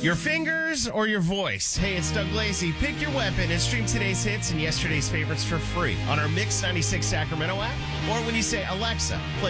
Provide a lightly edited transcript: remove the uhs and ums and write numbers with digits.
Your fingers or your voice? Hey, it's Doug Lacey. Pick your weapon and stream today's hits and yesterday's favorites for free on our Mix 96 Sacramento app. Or when you say, Alexa, play